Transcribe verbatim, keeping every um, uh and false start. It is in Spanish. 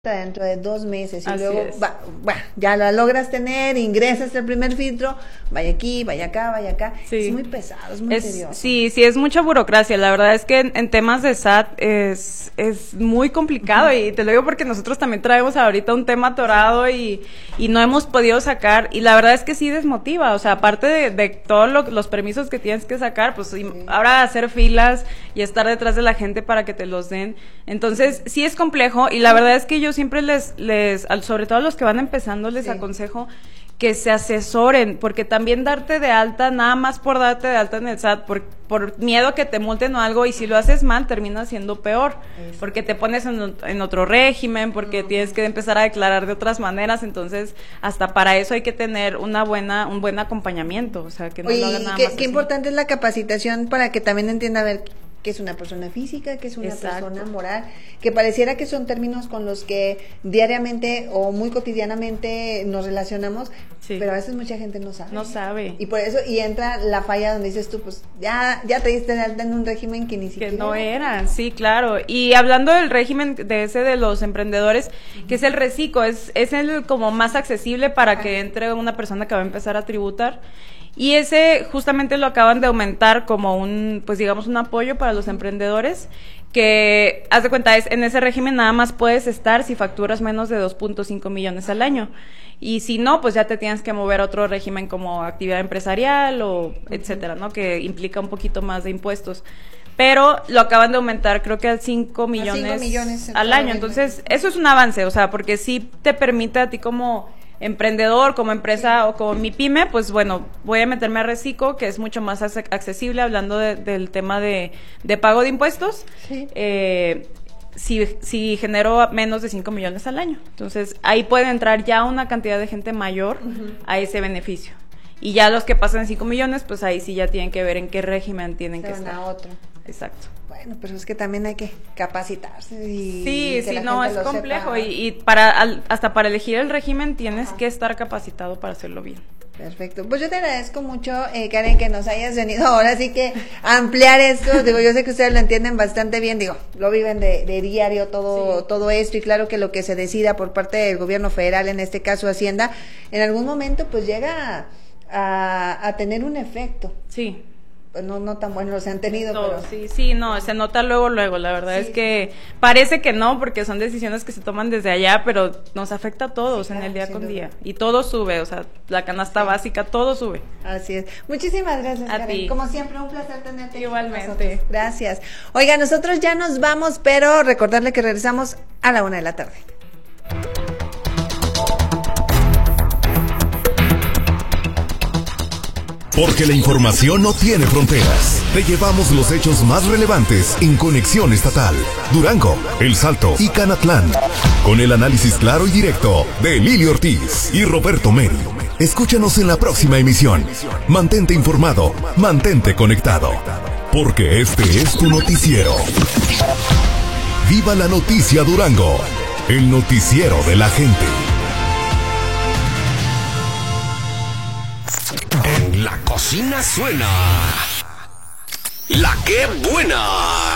dentro de dos meses y Así luego es. va, va, ya la logras tener, ingresas el primer filtro, vaya aquí, vaya acá, vaya acá. Sí. Es muy pesado, es muy Es, tedioso. sí, sí, es mucha burocracia. La verdad es que en, en temas de S A T es, es muy complicado. Uh-huh. Y te lo digo porque nosotros también traemos ahorita un tema atorado y, y no hemos podido sacar. Y la verdad es que sí desmotiva. O sea, aparte de, de todos lo, los permisos que tienes que sacar, pues sí. Ahora hacer filas y estar detrás de la gente para que te los den. Entonces, sí es complejo y la verdad es que yo siempre les, les sobre todo a los que van empezando, les sí. aconsejo que se asesoren, porque también darte de alta, nada más por darte de alta en el S A T, por, por miedo a que te multen o algo, y si lo haces mal, termina siendo peor, Eso. porque te pones en, en otro régimen, porque uh-huh. tienes que empezar a declarar de otras maneras, entonces, hasta para eso hay que tener una buena, un buen acompañamiento, o sea, que no Oye, lo hagan nada qué, más qué importante es la capacitación para que también entienda, a ver, que es una persona física, que es una Exacto. persona moral, que pareciera que son términos con los que diariamente o muy cotidianamente nos relacionamos, sí. pero a veces mucha gente no sabe. No sabe. Y por eso, y entra la falla donde dices tú, pues ya, ya te diste de alta en un régimen que ni siquiera... Que no era, sí, claro. Y hablando del régimen de ese de los emprendedores, uh-huh. que es el reciclo, es, es el como más accesible para uh-huh. que entre una persona que va a empezar a tributar. Y ese justamente lo acaban de aumentar como un, pues digamos, un apoyo para los emprendedores, que, haz de cuenta, es en ese régimen nada más puedes estar si facturas menos de dos punto cinco millones al año. Y si no, pues ya te tienes que mover a otro régimen como actividad empresarial o etcétera, ¿no? Que implica un poquito más de impuestos. Pero lo acaban de aumentar, creo que a cinco millones, millones al año. Entonces, eso es un avance, o sea, porque sí te permite a ti como emprendedor, como empresa o como mi pyme, pues bueno, voy a meterme a Reciclo, que es mucho más accesible, hablando de, del tema de, de pago de impuestos, sí. eh, si, si genero menos de cinco millones al año. Entonces, ahí puede entrar ya una cantidad de gente mayor uh-huh. a ese beneficio. Y ya los que pasan cinco millones, pues ahí sí ya tienen que ver en qué régimen tienen Se que van estar. A otro. Exacto. Bueno, pero es que también hay que capacitarse y sí, que sí, no, es complejo y, y para al, hasta para elegir el régimen tienes Ajá. que estar capacitado para hacerlo bien. Perfecto, pues yo te agradezco mucho, eh, Karen, que nos hayas venido ahora sí que a ampliar esto. Digo, yo sé que ustedes lo entienden bastante bien, digo, lo viven de, de diario todo, sí. todo esto, y claro que lo que se decida por parte del gobierno federal, en este caso Hacienda, en algún momento pues llega a, a, a tener un efecto. Sí. No, no tan buenos se han tenido, no, pero... Sí, sí, no, se nota luego, luego, la verdad sí. es que parece que no, porque son decisiones que se toman desde allá, pero nos afecta a todos sí, en el día con duda. día, y todo sube, o sea, la canasta sí. básica, todo sube. Así es. Muchísimas gracias, a Karen. ti. Como siempre, un placer tenerte. Igualmente. Gracias. Oiga, nosotros ya nos vamos, pero recordarle que regresamos a la una de la tarde. Porque la información no tiene fronteras. Te llevamos los hechos más relevantes en Conexión Estatal, Durango, El Salto y Canatlán. Con el análisis claro y directo de Lili Ortiz y Roberto Meri. Escúchanos en la próxima emisión. Mantente informado, mantente conectado. Porque este es tu noticiero. Viva la noticia Durango, el noticiero de la gente. En la cocina suena La Qué Buena.